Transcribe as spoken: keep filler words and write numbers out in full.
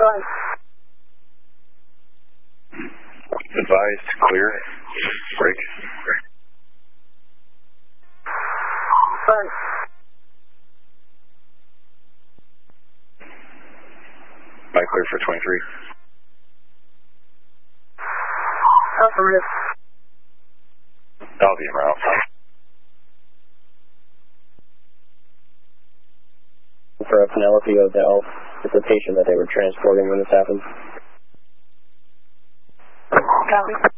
Fine. Advised, clear. Break. Fine. Bike clear for twenty-three. Affirmative. I'll be en route. For a Penelope Odell, it's a patient that they were transporting when this happened. Copy.